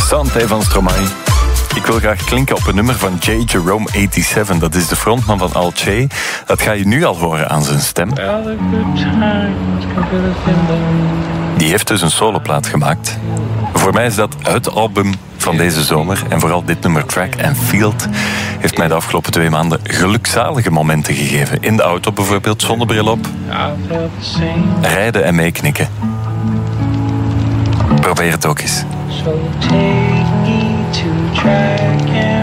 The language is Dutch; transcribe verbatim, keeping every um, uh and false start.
Santé van Stromae. Ik wil graag klinken op een nummer van J. Jerome zevenennegentig. Dat is de frontman van Al J. Dat ga je nu al horen aan zijn stem. Die heeft dus een soloplaat gemaakt. Voor mij is dat het album van deze zomer. En vooral dit nummer, Track and Field, heeft mij de afgelopen twee maanden gelukzalige momenten gegeven. In de auto bijvoorbeeld, zonnebril op. Rijden en meeknikken. Probeer het ook eens. So take me to track and